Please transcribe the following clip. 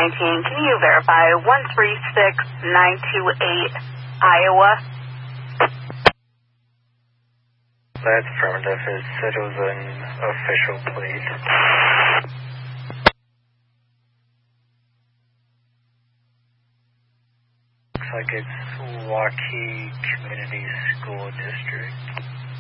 Can you verify 136928 Iowa? That's affirmative. It said it was an official plate. Looks like it's Waukee Community School District.